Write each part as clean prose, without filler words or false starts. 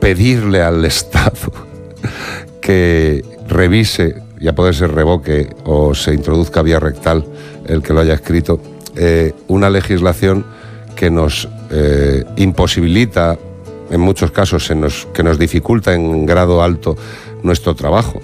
pedirle al Estado que revise, y a poder se revoque o se introduzca vía rectal el que lo haya escrito, una legislación que nos imposibilita, en muchos casos que nos dificulta en grado alto nuestro trabajo.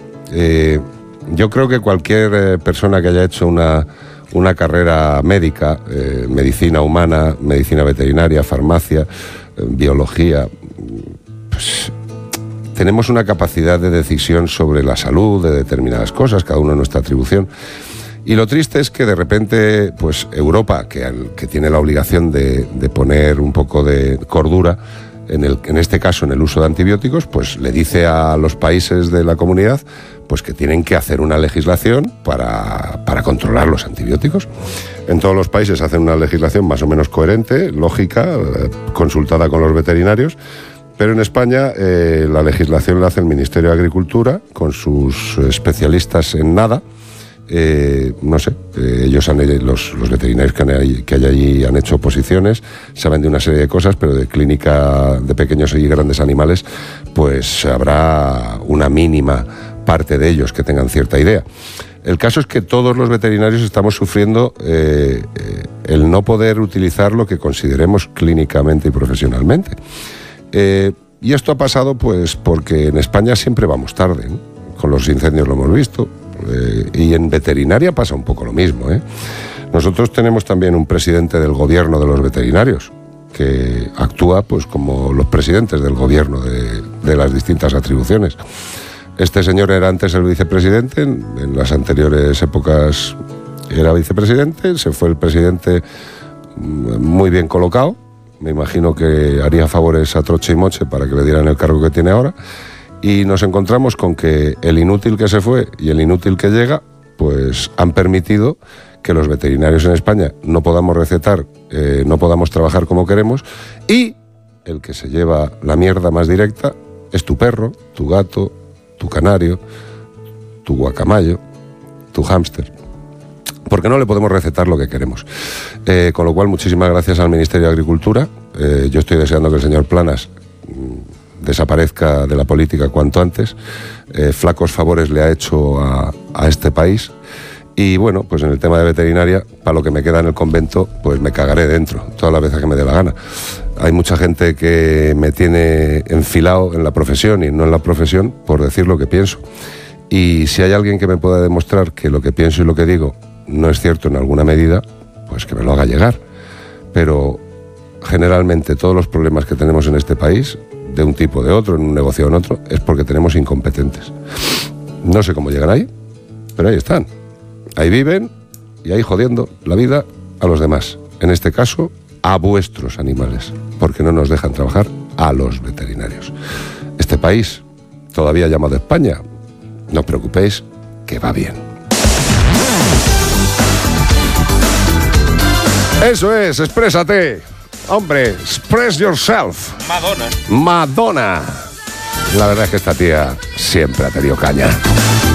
Yo creo que cualquier persona que haya hecho una carrera médica, medicina humana, medicina veterinaria, farmacia, biología, pues tenemos una capacidad de decisión sobre la salud de determinadas cosas, cada uno en nuestra atribución. Y lo triste es que de repente, pues Europa, que tiene la obligación de poner un poco de cordura, en este caso en el uso de antibióticos, pues le dice a los países de la comunidad pues que tienen que hacer una legislación para controlar los antibióticos. En todos los países hacen una legislación más o menos coherente, lógica, consultada con los veterinarios, pero en España la legislación la hace el Ministerio de Agricultura con sus especialistas en nada. No sé, ellos los veterinarios que hay allí han hecho oposiciones, saben de una serie de cosas, pero de clínica de pequeños y grandes animales, pues habrá una mínima parte de ellos que tengan cierta idea. El caso es que todos los veterinarios estamos sufriendo el no poder utilizar lo que consideremos clínicamente y profesionalmente. Y esto ha pasado pues porque en España siempre vamos tarde, ¿no? Con los incendios lo hemos visto. Y en veterinaria pasa un poco lo mismo, ¿eh? Nosotros tenemos también un presidente del gobierno de los veterinarios que actúa pues como los presidentes del gobierno de las distintas atribuciones. Este señor era antes el vicepresidente, en las anteriores épocas era vicepresidente, se fue el presidente muy bien colocado, me imagino que haría favores a troche y moche para que le dieran el cargo que tiene ahora. Y nos encontramos con que el inútil que se fue y el inútil que llega, pues han permitido que los veterinarios en España no podamos recetar, no podamos trabajar como queremos, y el que se lleva la mierda más directa es tu perro, tu gato, tu canario, tu guacamayo, tu hámster, porque no le podemos recetar lo que queremos. Con lo cual, muchísimas gracias al Ministerio de Agricultura. Yo estoy deseando que el señor Planas desaparezca de la política cuanto antes. Flacos favores le ha hecho a este país. Y bueno, pues en el tema de veterinaria, para lo que me queda en el convento, pues me cagaré dentro todas las veces que me dé la gana. Hay mucha gente que me tiene enfilado en la profesión y no en la profesión por decir lo que pienso. Y si hay alguien que me pueda demostrar que lo que pienso y lo que digo no es cierto en alguna medida, pues que me lo haga llegar. Pero generalmente todos los problemas que tenemos en este país, de un tipo o de otro, en un negocio o en otro, es porque tenemos incompetentes. No sé cómo llegan ahí, pero ahí están. Ahí viven y ahí jodiendo la vida a los demás. En este caso, a vuestros animales, porque no nos dejan trabajar a los veterinarios. Este país, todavía llamado España, no os preocupéis, que va bien. Eso es, exprésate. Hombre, express yourself. Madonna. La verdad es que esta tía siempre ha tenido caña.